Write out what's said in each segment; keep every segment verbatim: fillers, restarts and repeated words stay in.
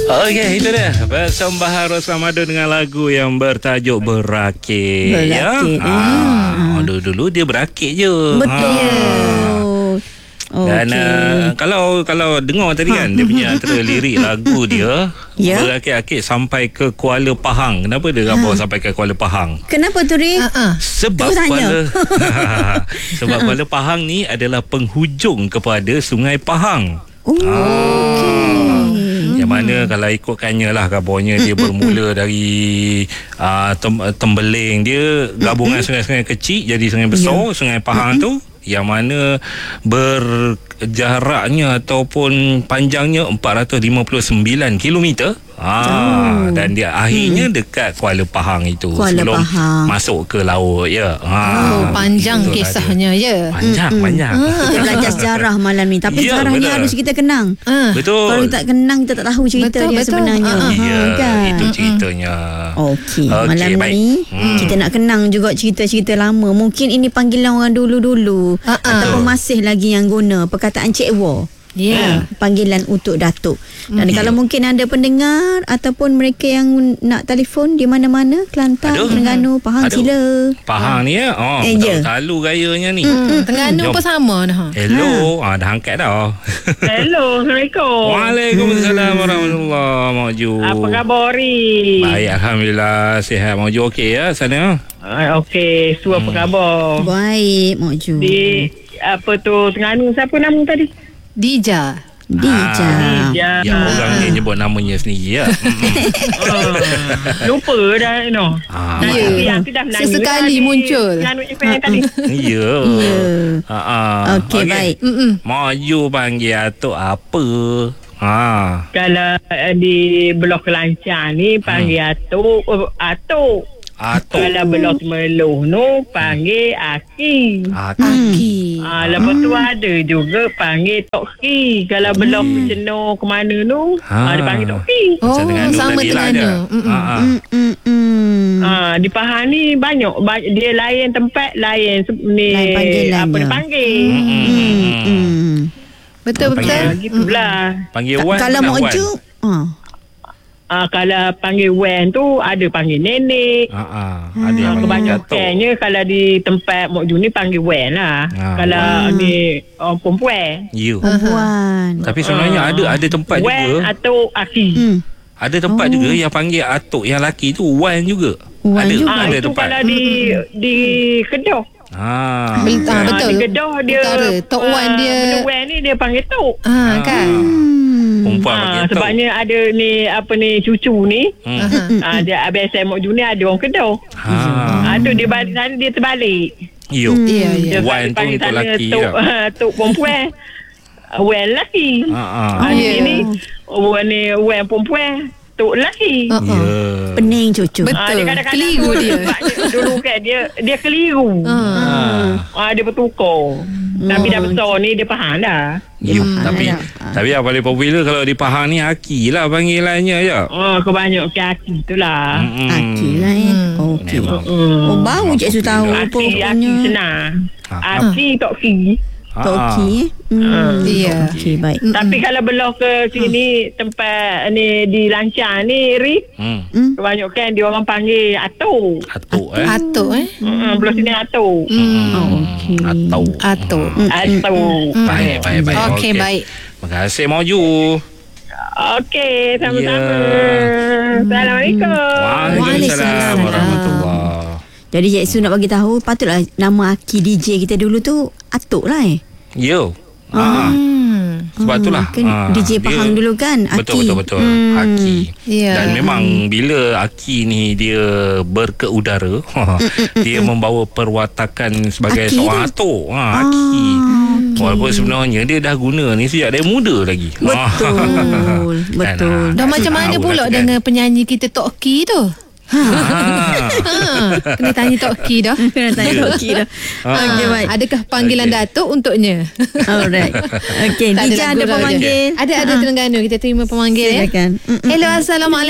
Okey, itu dia persembahan Ros Ramadan dengan lagu yang bertajuk Berakit. Berakit. Ya? Ah, dulu-dulu dia berakit je. Betul. Ha. Dan okay. uh, kalau kalau dengar tadi kan, dia punya antara lirik lagu dia yeah. berakit-akit sampai ke Kuala Pahang. Kenapa dia rabau ha. sampai ke Kuala Pahang? Kenapa tu, Ri? Uh-uh. Sebab Kuala sebab Kuala Pahang ni adalah penghujung kepada Sungai Pahang. Oh, ah. okay. Yang mana kalau ikutkannya lah kabarnya dia bermula dari uh, tem- Tembeling, dia gabungan mm-hmm. sungai-sungai kecil jadi sungai besar, yeah. Sungai Pahang mm-hmm. tu yang mana berjaraknya ataupun panjangnya empat ratus lima puluh sembilan kilometer. Ah, oh. Dan dia akhirnya hmm. dekat Kuala Pahang itu Kuala sebelum Pahang. masuk ke laut ya. Ah, oh, panjang kisahnya ya. Panjang, hmm. panjang. Ah, kita belajar sejarah malam ni, tapi ya, sejarah ni harus kita kenang. Ah. Betul. Kalau tak kenang kita tak tahu cerita betul, dia betul. sebenarnya. Ah, ya, kan? Itu ceritanya. Okey, okay, malam baik. ni hmm. kita nak kenang juga cerita-cerita lama. Mungkin ini panggilan orang dulu-dulu uh-uh. ataupun masih lagi yang guna perkataan Cik War. Ya, yeah. panggilan untuk Datuk. Dan mm. kalau mungkin ada pendengar ataupun mereka yang nak telefon di mana-mana, Kelantan, Terengganu, Pahang, Aduh. sila. Pahang ni ya. Oh, eh, ya. Selalu gayanya ni. Mm. Terengganu pun sama dah. Hello, ha. ah dah angkat dah. Hello, Assalamualaikum. Waalaikumsalam warahmatullahi wabarakatuh. Apa khabar Ri? Baik, alhamdulillah, sihat. Maju okey ya sana? Uh, okey, su apa hmm. khabar? Baik, Maju. Di apa tu Terengganu siapa nama tadi? Dija. Dija. Ah, Dija. Yang orang ni nyebut namanya sendiri ya. uh, lupa dah you know. Ah, ya. Sesekali muncul. Terengganu F M tadi. Ya. Ha ah. Okey, baik. Maju panggil atuk apa? Ha. Kalau uh, di Blok Kelantan ni panggil hmm. atuk uh, atuk. Atuk. Kalau Blok Meluh tu panggil Aki. Aki. Ah, lepas tu ada juga panggil Tok Ki. Kalau Blok hmm. Jenuh ke mana tu, ha. ah, dia panggil Tok Ki. Oh, sama dengan tu. Ah, di Pahang ni banyak, banyak dia lain tempat, lain ni apa dia panggil. Hmm. Hmm. Betul betul. Gitulah. Panggil Wan. Kalau mau ju, ah. Ah, kalau panggil Wen tu ada panggil nenek. Ha ah, ada yang kebanyakannya kalau di tempat Mok Ju ni panggil Wen lah. Ha, kalau Wen. Ni orang perempuan. Ya. Perempuan. Tapi sebenarnya uh, ada ada tempat Wen juga. Wen atau Aki. Hmm. Ada tempat oh. juga yang panggil atuk yang laki tu Wan juga. Wan ada juga. Ah, ada itu tempat. Kalau di di Kedah. Ha. Betul, ha, betul. Di Kedah dia Tok Wan dia. Wan ni dia panggil Tok. Ha, kan. Perempuan ha, sebabnya ada ni apa ni cucu ni hmm. ha, dia A B S M Mok Ju ni ada orang Kedah. Ha. ha tu dia balik sana dia terbalik. Yo. Hmm. Ya ya. Wan tu untuk lelaki tok, uh, tok perempuan. Wan lelaki. Ha ah. Ha, yeah. Ni Wan ni Wan perempuan. Tok lelaki. Uh-uh. Yeah. Pening cucu. Betul. Ha, keliru dia. Dulu kan dia dia keliru. Ha. ha. Dia bertukar. Oh. Tapi dah besar ni dia faham dah. Ya, tapi dah. Tapi yang paling popular kalau di Pahang ni Aki lah panggilannya ya. Oh, kebanyakan Aki tu lah. Mm-hmm. Aki lah ya. Okey. Mm. Oh, baru Cik Su tahu apa punya. Aki senang. Aki Tok Ki. Tok Ki. Hmm. Ya. Okey, baik. Tapi kalau belah ke sini tempat ni di Lancar ni Ri. Hmm. Kebanyakan dia orang panggil Atuk. Atuk eh. Atuk eh. Hmm, belah sini Atuk. Hmm. Oh, okey. Atuk. Atuk. Atuk. Baik, baik, baik. Okey, baik. Terima kasih Maju. Okey, sama-sama. Assalamualaikum. Waalaikumsalam warahmatullahi. Jadi Cik Su nak bagi tahu, patutlah nama Aki D J kita dulu tu Atuk lah eh. Ya. Ah. Hmm. Sebab itulah kan ah, D J Pahang dia, dulu kan Aki. Betul betul betul. Hmm. Aki. Yeah. Dan memang bila Aki ni dia berkeudara, dia membawa perwatakan sebagai Aki seorang atuk. Ha, Aki. Ah, okay. Walaupun sebenarnya dia dah guna ni sejak dari muda lagi. Betul. Betul. Dah macam mana pula kan dengan penyanyi kita Tok Ki tu? Ha. ha. Kena tanya Tok Ki dah. Kena tanya Tok Ki dah. Okey, baik. Adakah panggilan okay. Datuk untuknya? Alright. Okey, Dija ada pemanggil. Ada ada Terengganu, kita terima pemanggil ya. Hello,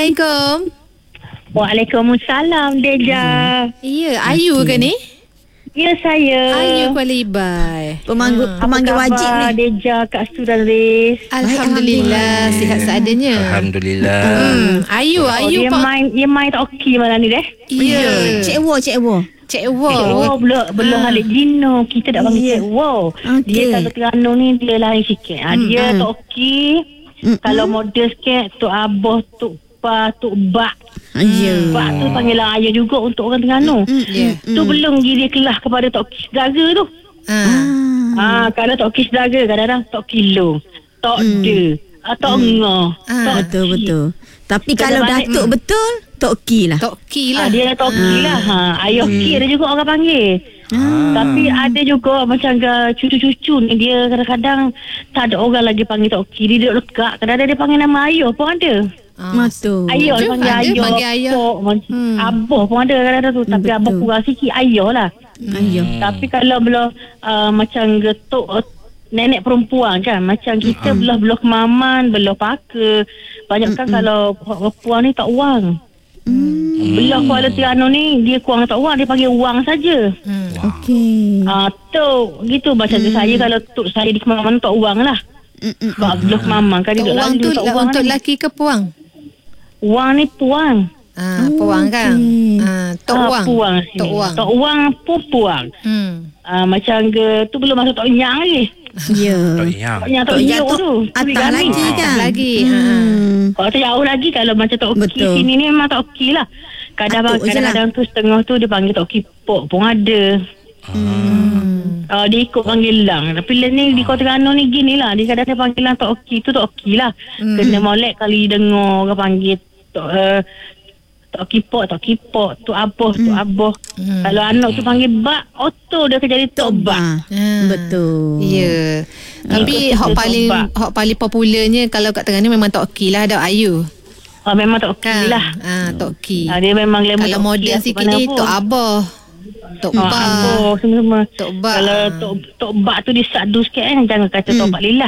assalamualaikum. Waalaikumsalam Dija. Ya, Ayu ke ni? Ya, saya. Ayu Kuala Ibai. Pemanggil, Ha. pemanggil wajib ni. Deja, Kak Su dan Riz. Alhamdulillah, sihat seadanya. Alhamdulillah. Hmm. Ayu, Oh, Ayu dia Pak. main, dia main tak okey malam ni deh. Ya. Cik Wo, Cik Wo. Cik Wo. Oh, belum belum Ah. Halik Gino. Kita tak panggil Cik Wow. Okey. Dia kalau Terengganu ni dia lain sikit. Ha, dia tak okey. Kalau model sikit Tok Abah, Tok Pa, Tok Bak. Ya. Bak tu panggilan ayah juga untuk orang Terengganu. Ya. Tu belum lagi dia kelah kepada Tok Kis Daga tu. Ah. Ah, kadang Tok Kis Daga, kadang-kadang Tok Kilo, Tok De, ah, Tok Ngah, Tok Betul, Ki. betul. Tapi kalau Kadang-kadang- Datuk betul, Tok Ki lah. Tok Ki Ah, lah. dia Tok Ki lah. Ha, ayah Ki ada juga orang panggil. Tapi ada juga macam ke cucu-cucu ni dia kadang-kadang tak ada orang lagi panggil Tok Ki. Dia duduk dekat. Kadang-kadang dia panggil nama ayah pun ada. Betul. Ayah dia Betul, panggil ada ayah. panggil ayah. Pok, hmm. Abah pun ada kadang-kadang tu. Tapi Betul. abah kurang sikit ayah lah. Ayah. Tapi kalau belah uh, macam getuk uh, nenek perempuan kan, macam kita uh. belah belah kemaman, belah paka. Banyak kan uh-uh. kalau perempuan ni tak wang. Hmm. Belah Kuala Terengganu ni dia kurang tak wang, dia panggil wang saja. Hmm. Okey. Ah, tok gitu macam hmm. saya kalau tok saya di kemaman tak wang lah. Sebab belah kemaman kan dia Tok duduk Wang lalu tu tak lah wang untuk ni. lelaki ke puang? Wang ni puang. Ah, puang kan? Ah, Tok Ah, Wang. Puang sini. Tok Wang. Tok Wang pun puang. Hmm. Ah, macam ke tu belum masuk Tok Nyang lagi. Ya. Tak yang. Tok Nyang Tok Tok Nyang Yang tu. tu atas Tiga lagi ni. kan? Lagi. Hmm. Kalau tu jauh lagi kalau macam Tok Ki Betul. sini ni memang Tok Ki lah. Kadang Atuk je lah. kadang-kadang tu setengah tu dia panggil Tok Ki Pok pun ada. Hmm. Uh, dia ikut panggilan. Tapi lain ni di Kota Terengganu ni gini lah. Dia kadang dia panggilan Tok Ki tu Tok Ki lah. Hmm. Kena molek kali dengar orang panggil Tok uh, Tok Ki Pok, Tok Ki Pok, Tok Abah, Tok Abah. Hmm. Kalau anak tu panggil Bak, auto dia akan jadi Tok Bak. Ah, Ah. betul. Ya. Tapi Ikut hak kita paling tombak. hak paling popularnya kalau kat Terengganu memang Tok Ki lah, Dok Ayu. Uh, memang Tok Ki Kan? lah. Ah, Tok Ki. Uh, dia memang glamour Kalau Tok Ki model lah, sikit mana ni pun. Tok Abah. Tok Ah, Ba. Abah semua-semua. Tok Bak. Kalau Tok, Tok Bak tu dia sadu sikit kan. Jangan kata Tok Bak Lilah.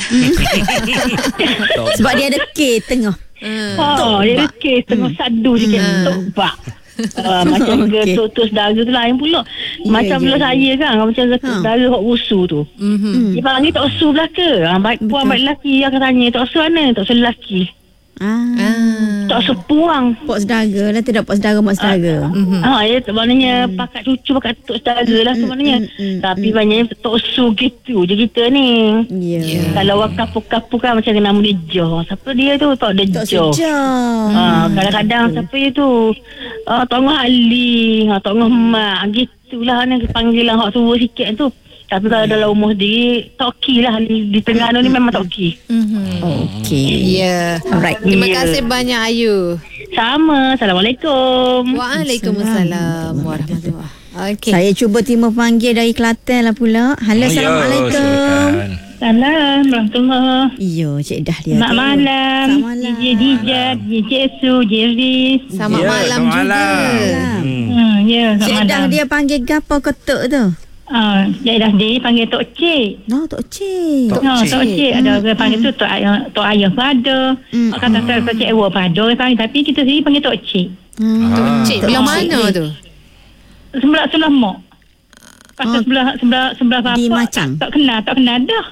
Sebab dia ada K tengah. Oh, dia ada kes tengah sadu sikit. Tok Bak. Uh, macam Okey. ke tok saudara tu lain pula. Macam ya, pula ya. saya kan. Macam ke tok Ha. saudara hok usu tu. Mhm. Dia panggil tok su belaka. Ha, baik puan baik lelaki. Dia akan tanya tok su mana? Tok su lelaki. Ah. Ah. Tok su puang. Pok saudara lah, tidak pok saudara mak saudara. Mhm. Ha, ya, maknanya pakat cucu pakat tok saudara lah tu maknanya. Tapi banyaknya tok su gitu je kita ni. Ya. Ya. Kalau orang kapu-kapu kan macam nama dia Jo. Siapa dia tu? Tok dia Tok Jo. sejam. Ha, kadang-kadang siapa dia tu? Ah, Tok Ngah Ali, ha, Tok Ngah Mak. Gitulah ni panggilan hak tua sikit tu. Tapi kalau dalam umur sendiri, Tok Ki lah. Di Terengganu ni memang Tok Ki. Mhm. Okey. Ya. Alright. Terima Ya. kasih banyak Ayu. Sama. Assalamualaikum. Waalaikumsalam warahmatullahi. Okey. Saya cuba terima panggil dari Kelantan lah pula. Halo, Assalamualaikum. silakan. Salam. Rahmatullah. Iyo, Cik Dahlia. Selamat malam. Selamat malam. D J Dijat, D J Su, D J Riz. Selamat Ya, malam selamat juga. malam. Hmm. Hmm, ya, Cik selamat Dah malam. dia panggil gapo ketuk tu? Ah, Cik Dah dia panggil Tok Cik. No, Tok Cik. Tok No, Cik. Tok Cik ada orang panggil tu Tok Ayah, Tok Ayah pun ada. Hmm. Kata-kata Tok Cik Ewa pun ada orang panggil. Tapi kita sendiri panggil Tok Cik. Hmm. Ah. Cik Tok belah Cik mana ni. tu? Sebelah sebelah mak. Pasal Oh. sebelah sebelah sebelah apa? Di Macang? Tak kenal, tak kenal dah.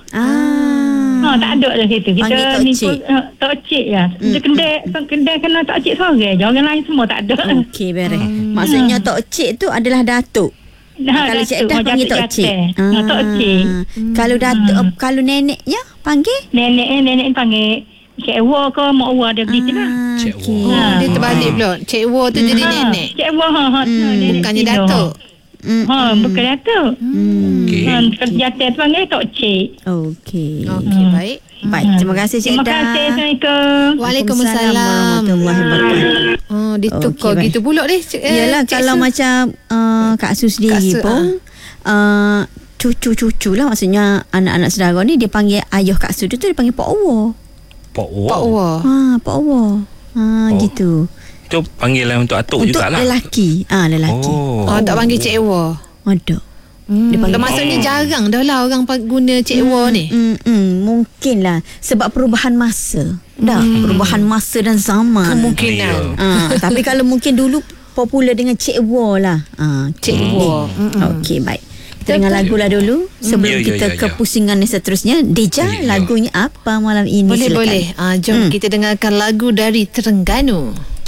Ah. Ha, tak ada dah situ. Kita Panggil Tok ni Cik. pun uh, Tok Cik ya. Kita kedai kedai kenal Tok Cik seorang je. Orang lain semua tak ada. Okey, beres. Maksudnya Tok Cik tu adalah datuk. Dah, Kalau Cik Datuk, Dah oh, panggil Datuk Tok Cik. Jatah. Ah. Tok Cik. Kalau datuk, uh, kalau neneknya panggil? Nenek eh, nenek ni panggil Cik Ewa ke Mak Ewa dia begitu lah. Cik okey. Wo. Oh, dia terbalik pula. Cik Wo tu jadi Ha, nenek. Cik Ewa ha, ha, nenek Bukannya Cik datuk. Hmm. Ha, bukan datuk. Hmm. Okey. Ha, kalau jatah tu panggil Tok Cik. Okey. Okey, baik. Baik, terima kasih Cik Terima Dah. kasih. Assalamualaikum. Waalaikumsalam. warahmatullahi wabarakatuh. Oh, dia tukar Okey, gitu pula deh. Cik- eh, Yalah, Cik kalau Su. macam uh, Kak Su sendiri Kak Su, pun uh, cucu-cucu lah, maksudnya anak-anak saudara ni dia panggil ayah Kak Su tu, tu dia panggil Pak Owo. Pak Wo. Pak Wo. Ha, Pak Owo. Ha, Oh. gitu. Itu panggilan untuk atuk Untuk jugalah. lelaki. Ah, lelaki. Oh. Oh, tak panggil Cik Wo. Ada. Hmm. Dia panggil Maksudnya jarang dah lah orang pa- guna Cik Wo ni. Hmm, hmm, mungkin lah sebab perubahan masa. Dah, perubahan masa dan zaman. Kemungkinan. Ah, tapi kalau mungkin dulu popular dengan Cik Wo lah. Ha, Cik Hmm. Wo. Okey, baik. Kita dengar lagu lah dulu sebelum Ya, ya, kita ya, ke ya. pusingan yang seterusnya. Deja, Ya, ya. lagunya apa malam ini? Boleh, Silakan. boleh. Ah, jom kita dengarkan lagu dari Terengganu.